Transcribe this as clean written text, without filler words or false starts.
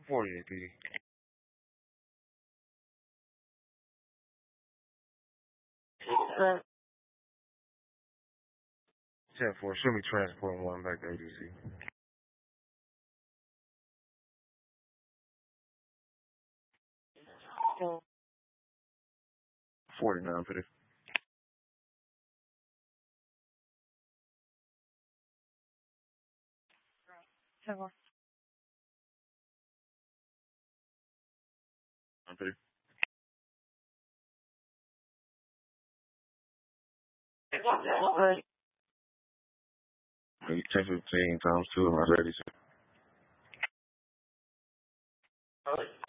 48, PD. 10-4, should be transporting one back to ADC. 49, PD. PD. 10-15 times 2 around 36.